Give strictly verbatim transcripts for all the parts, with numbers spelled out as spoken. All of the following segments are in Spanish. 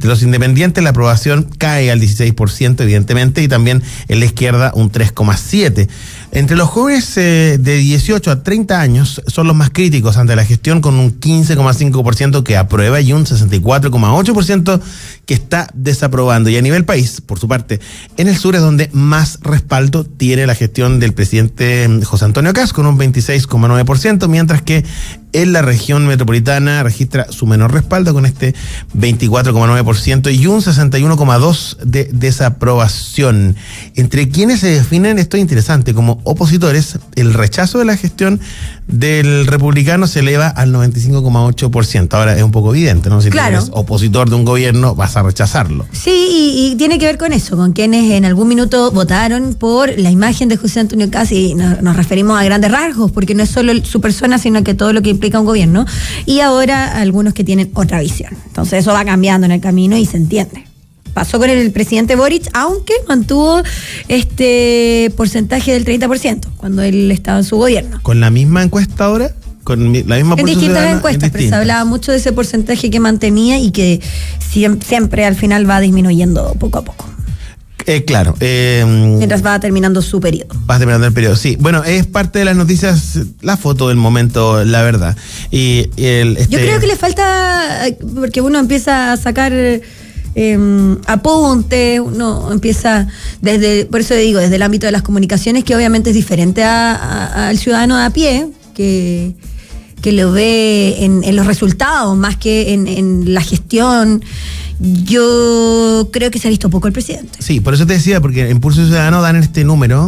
Entre los independientes la aprobación cae al dieciséis por ciento, evidentemente, y también en la izquierda un tres coma siete por ciento. Entre los jóvenes eh, de dieciocho a treinta años son los más críticos ante la gestión, con un quince coma cinco por ciento que aprueba y un sesenta y cuatro coma ocho por ciento que está desaprobando. Y a nivel país, por su parte, en el sur es donde más respaldo tiene la gestión del presidente José Antonio Kast, con un veintiséis coma nueve por ciento, mientras que en la región metropolitana registra su menor respaldo con este veinticuatro coma nueve por ciento y un sesenta y uno coma dos por ciento de desaprobación. Entre quienes se definen, esto es interesante, como opositores, el rechazo de la gestión del republicano se eleva al noventa y cinco coma ocho por ciento. Ahora es un poco evidente, ¿no? Si claro. eres opositor de un gobierno, vas a rechazarlo. Sí, y, y tiene que ver con eso, con quienes en algún minuto votaron por la imagen de José Antonio Kast, y nos, nos referimos a grandes rasgos, porque no es solo su persona, sino que todo lo que implica un gobierno, y ahora algunos que tienen otra visión. Entonces eso va cambiando en el camino y se entiende. Pasó con el presidente Boric, aunque mantuvo este porcentaje del treinta por ciento cuando él estaba en su gobierno. ¿Con la misma encuesta ahora? ¿Con la misma en distintas encuestas, pero se hablaba mucho de ese porcentaje que mantenía y que siempre, siempre al final va disminuyendo poco a poco. Eh, claro. Eh, Mientras va terminando su periodo. Va terminando el periodo, sí. Bueno, es parte de las noticias, la foto del momento, la verdad. Y, y el, este... Yo creo que le falta, porque uno empieza a sacar eh, apuntes, uno empieza desde, por eso digo, desde el ámbito de las comunicaciones, que obviamente es diferente a, a, al ciudadano de a pie, que, que lo ve en, en los resultados más que en, en la gestión. Yo creo que se ha visto poco el presidente. Sí, por eso te decía, porque en Pulso Ciudadano dan este número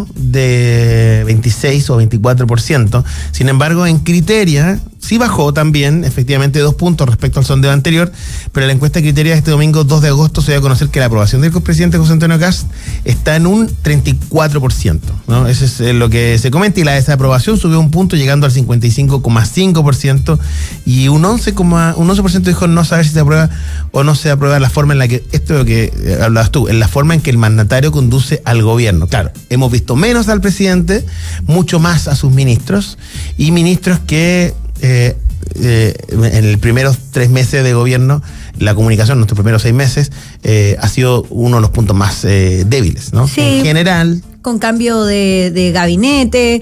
de veintiséis o veinticuatro por ciento. Sin embargo, en Criteria sí bajó también, efectivamente, dos puntos respecto al sondeo anterior, pero la encuesta de Criteria de este domingo dos de agosto se dio a conocer que la aprobación del presidente José Antonio Kast está en un treinta y cuatro por ciento, ¿no? Eso es lo que se comenta, y la desaprobación subió un punto llegando al cincuenta y cinco coma cinco por ciento, y un once por ciento dijo no saber si se aprueba o no se aprueba la forma en la que, esto es lo que eh, hablabas tú, en la forma en que el mandatario conduce al gobierno. Claro, hemos visto menos al presidente, mucho más a sus ministros, y ministros que eh, eh, en los primeros tres meses de gobierno, la comunicación, nuestros primeros seis meses, eh, ha sido uno de los puntos más eh, débiles, ¿no? Sí. En general, con cambio de, de gabinete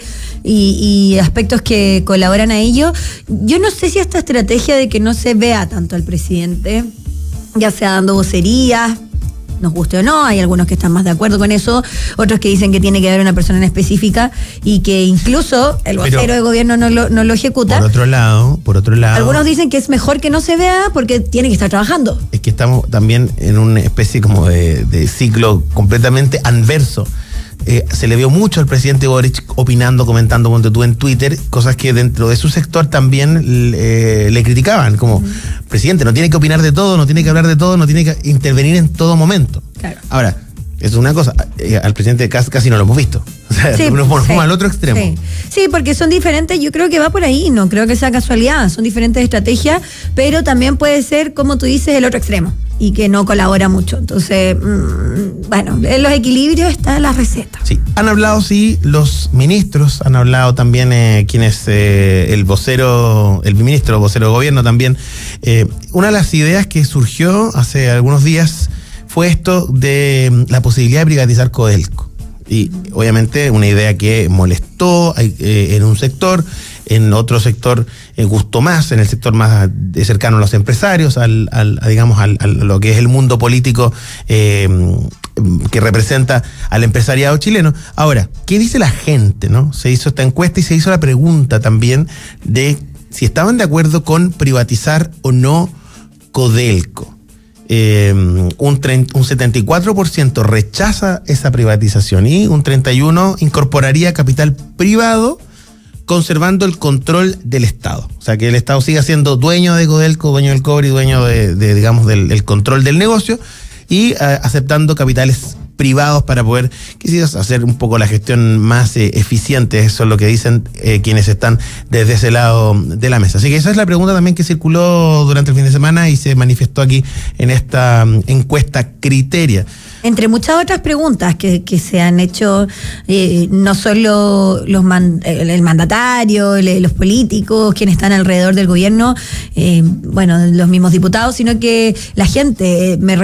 y, y aspectos que colaboran a ello. Yo no sé si esta estrategia de que no se vea tanto al presidente, ya sea dando vocerías, nos guste o no, hay algunos que están más de acuerdo con eso, otros que dicen que tiene que haber una persona en específica y que incluso el vocero Pero, de gobierno no lo, no lo ejecuta. Por otro lado, por otro lado. Algunos dicen que es mejor que no se vea porque tiene que estar trabajando. Es que estamos también en una especie como de, de ciclo completamente adverso. Eh, se le vio mucho al presidente Boric opinando, comentando, ponte tú en Twitter, cosas que dentro de su sector también eh, le criticaban, como, uh-huh. presidente, no tiene que opinar de todo, no tiene que hablar de todo, no tiene que intervenir en todo momento. Claro. Ahora, eso es una cosa, eh, al presidente casi, casi no lo hemos visto. O sea, sí, nos ponemos sí, al otro extremo. Sí. sí, porque son diferentes, yo creo que va por ahí, no creo que sea casualidad, son diferentes estrategias, pero también puede ser, como tú dices, el otro extremo, y que no colabora mucho. Entonces, mmm, bueno, en los equilibrios está la receta. Sí, han hablado, sí, los ministros, han hablado también eh, quienes, eh, el vocero, el ministro, vocero de gobierno también. Eh, una de las ideas que surgió hace algunos días fue esto de la posibilidad de privatizar Codelco. Y obviamente una idea que molestó eh, en un sector, en otro sector eh, gustó más, en el sector más cercano a los empresarios, al, al a, digamos al, a lo que es el mundo político eh, que representa al empresariado chileno. Ahora, ¿qué dice la gente, no? Se hizo esta encuesta y se hizo la pregunta también de si estaban de acuerdo con privatizar o no Codelco. Eh, un, treinta, un setenta y cuatro por ciento rechaza esa privatización y un treinta y uno por ciento incorporaría capital privado conservando el control del Estado. O sea, que el Estado siga siendo dueño de Codelco, dueño del cobre y dueño de, de digamos, del el control del negocio, y uh, aceptando capitales privados para poder quizás hacer un poco la gestión más eh, eficiente. Eso es lo que dicen eh, quienes están desde ese lado de la mesa. Así que esa es la pregunta también que circuló durante el fin de semana y se manifestó aquí en esta um, encuesta Criteria. Entre muchas otras preguntas que, que se han hecho, eh, no solo los man, el mandatario, el, los políticos, quienes están alrededor del gobierno, eh, bueno, los mismos diputados, sino que la gente, me